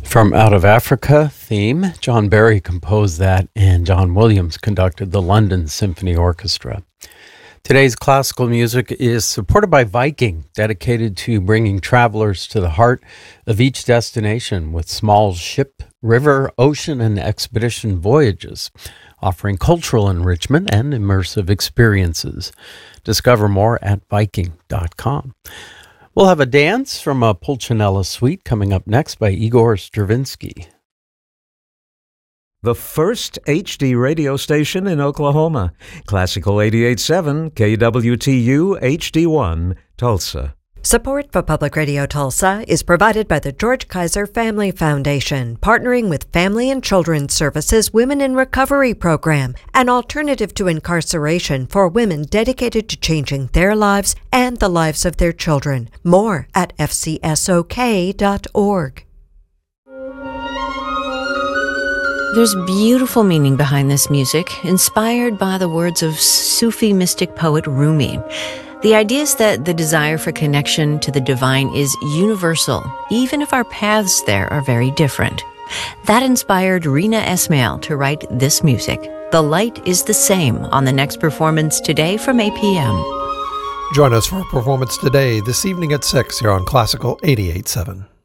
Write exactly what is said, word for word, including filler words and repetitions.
From Out of Africa theme, John Barry composed that and John Williams conducted the London Symphony Orchestra. Today's classical music is supported by Viking, dedicated to bringing travelers to the heart of each destination with small ship, river, ocean, and expedition voyages, offering cultural enrichment and immersive experiences. Discover more at viking dot com. We'll have a dance from a Pulcinella suite coming up next by Igor Stravinsky. The first H D radio station in Oklahoma. Classical eighty-eight point seven K W T U H D one, Tulsa. Support for Public Radio Tulsa is provided by the George Kaiser Family Foundation, partnering with Family and Children's Services Women in Recovery Program, an alternative to incarceration for women dedicated to changing their lives and the lives of their children. More at f c s o k dot org. There's beautiful meaning behind this music, inspired by the words of Sufi mystic poet Rumi. The idea is that the desire for connection to the divine is universal, even if our paths there are very different. That inspired Rina Esmail to write this music. The light is the same on the next performance today from eight p.m. Join us for a performance today, this evening at six here on Classical eighty-eight point seven.